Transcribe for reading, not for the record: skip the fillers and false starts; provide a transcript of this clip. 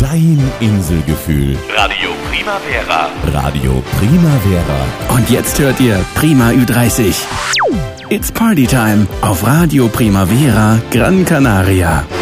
Dein Inselgefühl. Radio Primavera. Radio Primavera. Und jetzt hört ihr Prima Ü30. It's Party Time auf Radio Primavera Gran Canaria.